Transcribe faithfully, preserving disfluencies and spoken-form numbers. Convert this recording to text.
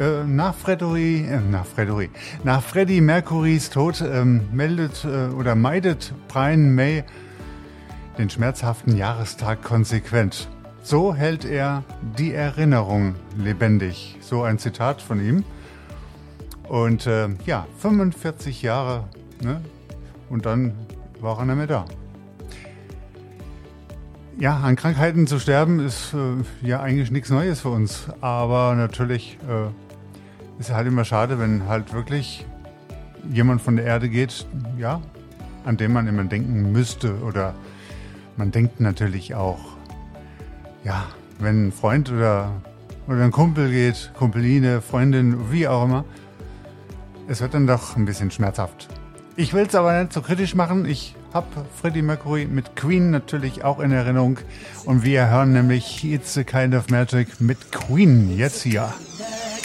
Äh, nach Freddie, äh, nach Freddie, nach Freddie Mercurys Tod ähm, meldet äh, oder meidet Brian May den schmerzhaften Jahrestag konsequent. So hält er die Erinnerung lebendig. So ein Zitat von ihm. Und äh, ja, fünfundvierzig Jahre, ne? Und dann war er nicht mehr da. Ja, an Krankheiten zu sterben ist äh, ja eigentlich nichts Neues für uns. Aber natürlich äh, ist halt immer schade, wenn halt wirklich jemand von der Erde geht, ja, an den man immer denken müsste. Oder man denkt natürlich auch, ja, wenn ein Freund oder, oder ein Kumpel geht, Kumpeline, Freundin, wie auch immer, es wird dann doch ein bisschen schmerzhaft. Ich will es aber nicht so kritisch machen. Ich habe Freddie Mercury mit Queen natürlich auch in Erinnerung. Und wir hören nämlich It's a Kind of Magic mit Queen jetzt hier.